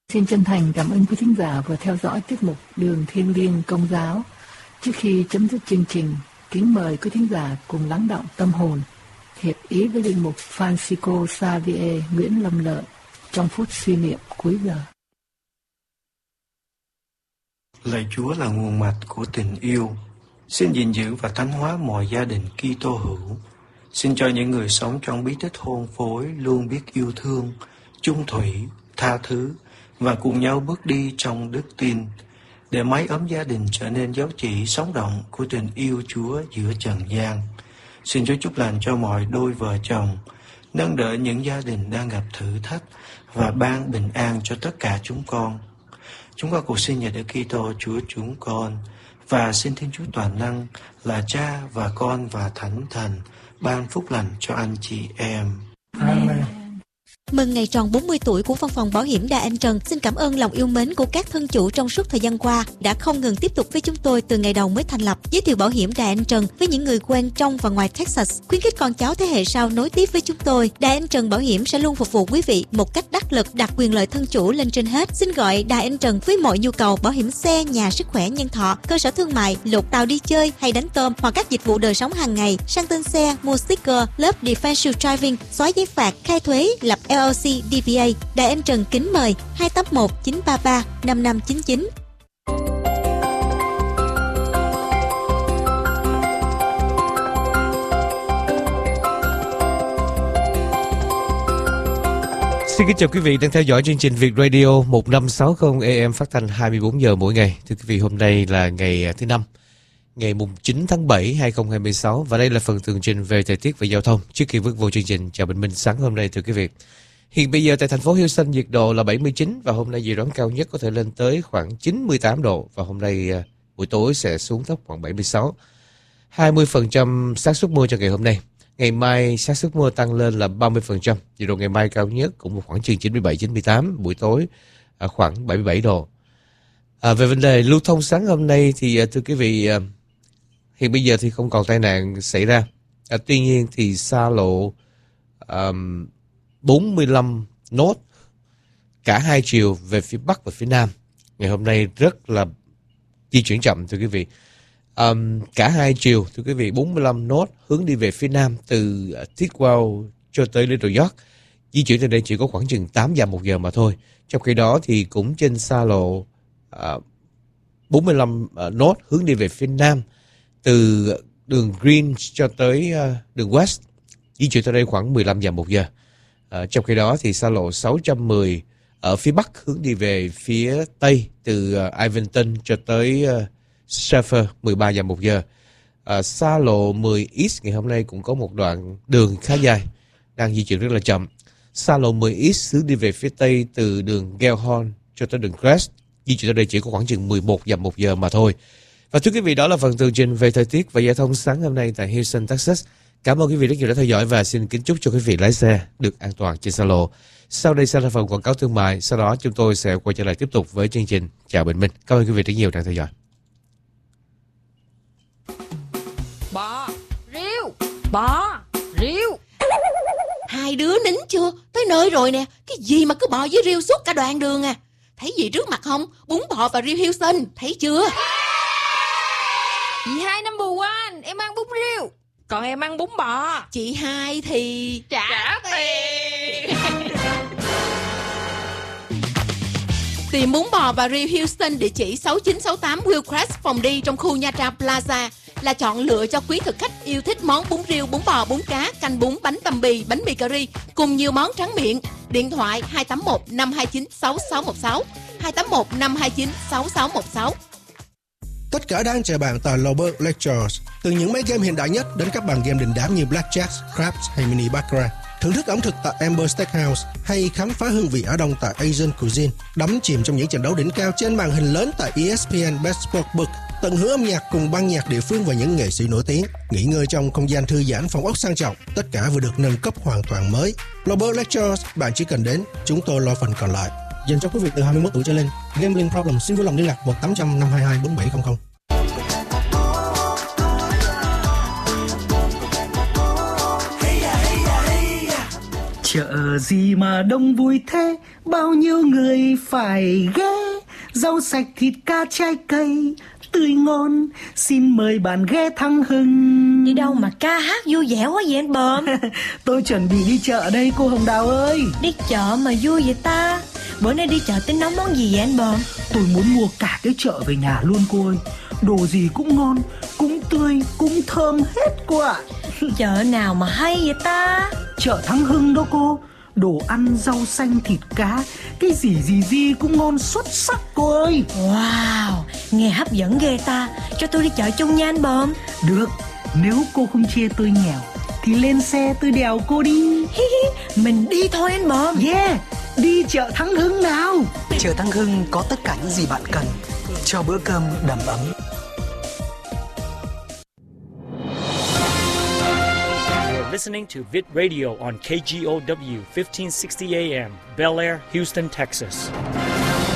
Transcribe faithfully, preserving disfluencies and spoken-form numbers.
Xin chân thành cảm ơn quý thính giả vừa theo dõi tiết mục Đường Thiêng Liêng Công giáo. Trước khi chấm dứt chương trình, kính mời quý thính giả cùng lắng đọng tâm hồn, hiệp ý với linh mục Francisco Xavier Nguyễn Lâm Lợi trong phút suy niệm cuối giờ. Lạy Chúa là nguồn mạch của tình yêu. Xin gìn giữ và thánh hóa mọi gia đình Kitô hữu. Xin cho những người sống trong bí tích hôn phối luôn biết yêu thương, chung thủy, tha thứ và cùng nhau bước đi trong đức tin, để mái ấm gia đình trở nên dấu chỉ sống động của tình yêu Chúa giữa trần gian. Xin Chúa chúc lành cho mọi đôi vợ chồng, nâng đỡ những gia đình đang gặp thử thách và ban bình an cho tất cả chúng con. Chúng con cầu xin nhờ Đức Kitô Chúa chúng con, và xin Thiên Chúa toàn năng là Cha và Con và Thánh Thần ban phúc lành cho anh chị em. Amen. Mừng ngày tròn bốn mươi tuổi của Văn phòng Bảo hiểm Đa Anh Trần. Xin cảm ơn lòng yêu mến của các thân chủ trong suốt thời gian qua đã không ngừng tiếp tục với chúng tôi từ ngày đầu mới thành lập. Giới thiệu Bảo hiểm Đa Anh Trần với những người quen trong và ngoài Texas, khuyến khích con cháu thế hệ sau nối tiếp với chúng tôi. Đa Anh Trần Bảo hiểm sẽ luôn phục vụ quý vị một cách đắc lực, đặt quyền lợi thân chủ lên trên hết. Xin gọi Đa Anh Trần với mọi nhu cầu bảo hiểm xe, nhà, sức khỏe, nhân thọ, cơ sở thương mại, lột tàu đi chơi hay đánh tôm, hoặc các dịch vụ đời sống hàng ngày, sang tên xe, mua sticker, lớp defensive driving, xóa giấy phạt, khai thuế, lập L L C, D B A. Đại Anh Trần kính mời hai tám một chín ba ba năm năm chín chín. Xin kính chào quý vị đang theo dõi chương trình Việt Radio một năm sáu không A M phát thanh hai mươi bốn giờ mỗi ngày. Thưa quý vị, hôm nay là ngày thứ năm, ngày mùng chín tháng bảy hai không hai sáu, và đây là phần tường trình về thời tiết và giao thông. Trước khi bước vào chương trình, chào bình minh sáng hôm nay thưa quý vị. Hiện bây giờ tại thành phố Houston nhiệt độ là bảy mươi chín, và hôm nay dự đoán cao nhất có thể lên tới khoảng chín mươi tám độ, và hôm nay uh, buổi tối sẽ xuống thấp khoảng bảy mươi sáu. hai mươi phần trăm xác suất mưa cho ngày hôm nay. Ngày mai xác suất mưa tăng lên là ba mươi phần trăm. Nhiệt độ ngày mai cao nhất cũng khoảng chừng chín mươi bảy chín mươi tám, buổi tối uh, khoảng bảy mươi bảy độ. À, về vấn đề lưu thông sáng hôm nay thì uh, thưa quý vị, uh, hiện bây giờ thì không còn tai nạn xảy ra. À, tuy nhiên thì xa lộ um, bốn mươi lăm nốt cả hai chiều về phía Bắc và phía Nam ngày hôm nay rất là di chuyển chậm thưa quý vị. Um, cả hai chiều thưa quý vị, bốn mươi lăm nốt hướng đi về phía Nam từ uh, Tidwell cho tới Little York, di chuyển từ đây chỉ có khoảng chừng tám dặm một giờ mà thôi. Trong khi đó thì cũng trên xa lộ uh, bốn mươi lăm uh, nốt hướng đi về phía Nam từ đường Green cho tới uh, đường West, di chuyển tới đây khoảng mười lăm dặm một giờ. À, trong khi đó thì xa lộ sáu trăm mười ở phía Bắc hướng đi về phía Tây từ uh, Ivanton cho tới uh, Sheffer mười ba dặm một giờ. À, xa lộ mười East ngày hôm nay cũng có một đoạn đường khá dài đang di chuyển rất là chậm. Xa lộ mười East hướng đi về phía Tây từ đường Gellhorn cho tới đường Crest, di chuyển tới đây chỉ có khoảng chừng mười một dặm một giờ mà thôi. Và thưa quý vị, đó là phần tường trình về thời tiết và giao thông sáng hôm nay tại Houston, Texas. Cảm ơn quý vị rất nhiều đã theo dõi, và xin kính chúc cho quý vị lái xe được an toàn trên xa lộ. Sau đây sẽ là phần quảng cáo thương mại, sau đó chúng tôi sẽ quay trở lại tiếp tục với chương trình Chào Bình Minh. Cảm ơn quý vị rất nhiều đã theo dõi. Bò, riêu, bò, riêu. Hai đứa nín chưa? Tới nơi rồi nè. Cái gì mà cứ bò với riêu suốt cả đoạn đường à? Thấy gì trước mặt không? Bún bò và riêu Houston, thấy chưa? Chị hai number one, em ăn bún riêu, còn em ăn bún bò. Chị hai thì trả, trả tiền. Tìm bún bò và riêu Houston địa chỉ sáu chín sáu tám Willcrest phòng đi trong khu Nha Trang Plaza là chọn lựa cho quý thực khách yêu thích món bún riêu, bún bò, bún cá, canh bún, bánh tằm bì, bánh mì cà ri cùng nhiều món tráng miệng. Điện thoại hai tám một năm hai chín sáu sáu một sáu, hai tám một năm hai chín sáu sáu một sáu. Tất cả đang chờ bạn tại Lober Lectures. Từ những máy game hiện đại nhất đến các bàn game đình đám như Blackjack, Craps hay Mini Baccarat. Thưởng thức ẩm thực tại Amber Steakhouse hay khám phá hương vị Á Đông tại Asian Cuisine. Đắm chìm trong những trận đấu đỉnh cao trên màn hình lớn tại E S P N Best Sportsbook. Tận hưởng âm nhạc cùng ban nhạc địa phương và những nghệ sĩ nổi tiếng. Nghỉ ngơi trong không gian thư giãn, phòng ốc sang trọng. Tất cả vừa được nâng cấp hoàn toàn mới. Lober Lectures, bạn chỉ cần đến, chúng tôi lo phần còn lại. Dành cho quý vị từ hai mươi mốt tuổi trở lên. Gambling problem xin vui lòng liên lạc một tám trăm năm hai hai bốn bảy không không. Chợ gì mà đông vui thế, bao nhiêu người phải ghé. Rau sạch, thịt cá, trái cây tươi ngon, xin mời bạn ghé Thắng Hưng. Đi đâu mà ca hát vui vẻ quá vậy anh Bờm? Tôi chuẩn bị đi chợ đây cô Hồng Đào ơi. Đi chợ mà vui vậy ta? Bữa nay đi chợ tính nấu món gì vậy anh Bờm? Tôi muốn mua cả cái chợ về nhà luôn cô ơi. Đồ gì cũng ngon, cũng tươi, cũng thơm hết cô ạ. Chợ nào mà hay vậy ta? Chợ Thắng Hưng đó cô. Đồ ăn, rau xanh, thịt cá, cái gì gì gì cũng ngon xuất sắc cô ơi. Wow, nghe hấp dẫn ghê ta. Cho tôi đi chợ chung nha anh Bờm. Được, nếu cô không chê tôi nghèo thì lên xe tôi đèo cô đi. Mình đi thôi anh Bờm. Yeah, đi chợ Thắng Hưng nào. Chợ Thắng Hưng có tất cả những gì bạn cần cho bữa cơm đầm ấm. Listening to Vit Radio on K G O W fifteen sixty A M, Bel Air, Houston, Texas.